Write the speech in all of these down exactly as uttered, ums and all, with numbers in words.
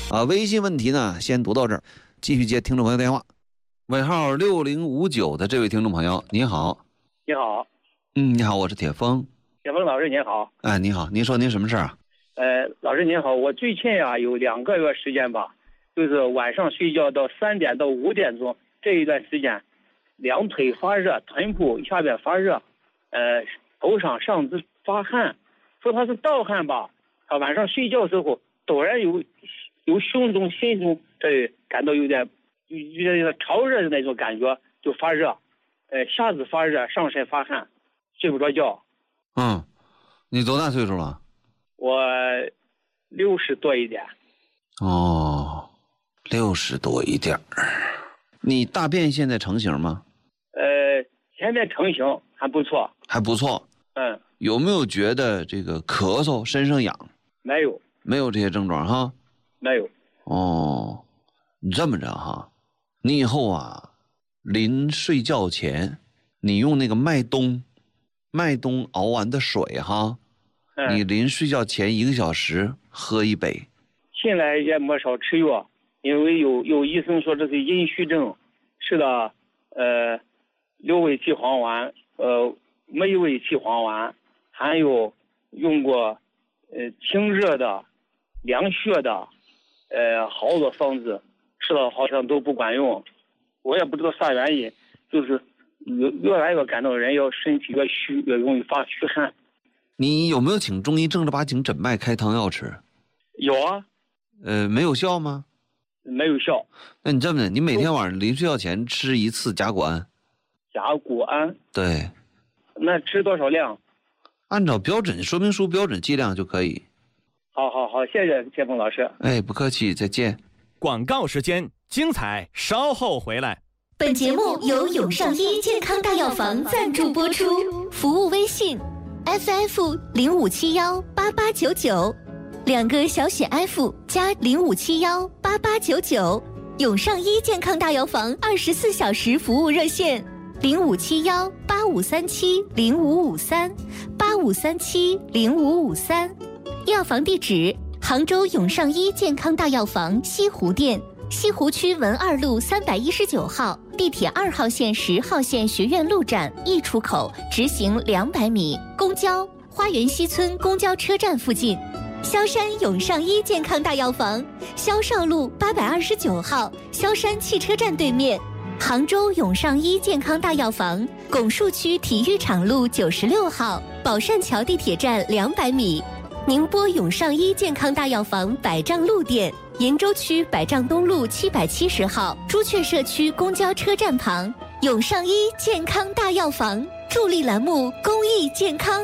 啊，微信问题呢，先读到这儿，继续接听众朋友电话。尾号六零五九的这位听众朋友，你好。 你好。 嗯，你好，我是铁峰。 铁峰老师您好。 哎，你好，您说您什么事啊？ 呃，老师您好，我最近呀、啊、有两个月时间吧，就是晚上睡觉到三点到五点钟这一段时间，两腿发热，臀部下边发热，呃，头上上肢发汗，说他是盗汗吧，他晚上睡觉时候陡然有有胸中心中这感到有点有有点潮热的那种感觉，就发热，呃，下肢发热，上身发汗，睡不着觉。 嗯，你多大岁数了？ 我六十多一点。 哦，六十多一点。你大便现在成型吗？ 呃，现在成型还不错。 还不错。 嗯。 有没有觉得这个咳嗽、身上痒？ 没有。 没有这些症状哈？ 没有。 哦，你这么着哈，你以后啊，临睡觉前，你用那个麦冬，麦冬熬完的水哈。 嗯、 你临睡觉前一个小时喝一杯。 现在也没少吃药，因为有有医生说这是阴虚症，吃的呃六味地黄丸、呃梅味地黄丸，还有用过呃清热的、凉血的，呃好多方子，吃了好像都不管用。我也不知道啥原因，就是越越来越感到人要身体越虚，越容易发虚汗。 你有没有请中医正儿八经诊脉开汤药吃？ 有啊。 呃，没有效吗？ 没有效。 那你这么的，你每天晚上临睡觉前吃一次甲钴胺。 甲钴胺。 对。 那吃多少量？ 按照标准说明书标准剂量就可以。 好好好，谢谢谢峰老师。 哎，不客气，再见。 广告时间，精彩稍后回来。 本节目由永上医健康大药房赞助播出，服务微信。F F 零五七幺八八九九，两个小写 F 加零五七幺八八九九，永上医健康大药房二十四小时服务热线零五七幺八五三七零五五三八五三七零五五三，药房地址：杭州永上医健康大药房西湖店。西湖区文二路三百一十九号，地铁二号线、十号线学院路站 E 出口直行两百米，公交花园西村公交车站附近。萧山永上医健康大药房，萧少路八百二十九号，萧山汽车站对面。杭州永上医健康大药房，拱墅区体育场路九十六号，宝善桥地铁站两百米。宁波永上医健康大药房百丈路店，鄞州区百丈东路七百七十号，朱雀社区公交车站旁。永上医健康大药房助力栏目，公益健康。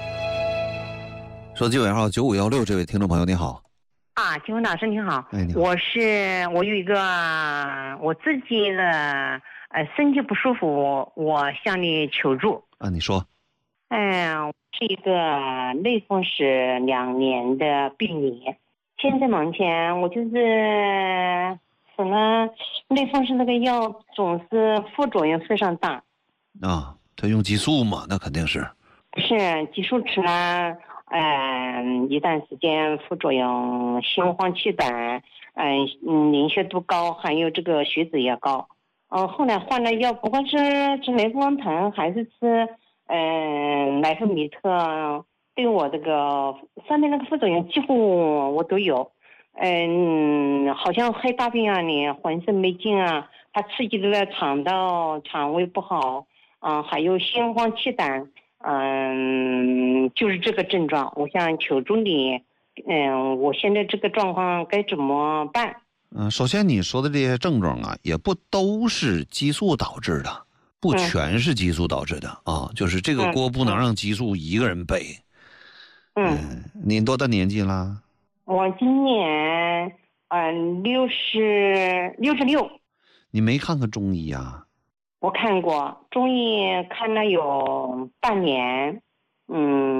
手机尾号九五一六，这位听众朋友你好。 啊，金文老师您好。 哎，你好。 我是我有一个我自己的呃身体不舒服，我我向你求助。 啊，你说。 嗯、呃，是一个类风湿两年的病例。现在目前我就是什么类风湿那个药总是副作用非常大。 啊，他用激素嘛，那肯定是。 是激素吃了。嗯，一段时间副作用心慌气短，嗯，凝血度高，还有这个血脂也高。嗯，后来换了药，不管是吃类风疼还是吃嗯莱夫米特，对我这个上面那个副作用几乎我都有。嗯，好像黑大便啊，你浑身没劲啊，它刺激了肠道，肠胃不好，嗯，还有心慌气短。嗯，就是这个症状，我想求助你。嗯，我现在这个状况该怎么办？ 嗯，首先你说的这些症状啊，也不都是激素导致的，不全是激素导致的、嗯、啊，就是这个锅不能让激素一个人背。嗯，嗯您多大年纪了？ 我今年嗯六十六十六。 你没看看中医啊？ 我看过中医，看了有半年。嗯。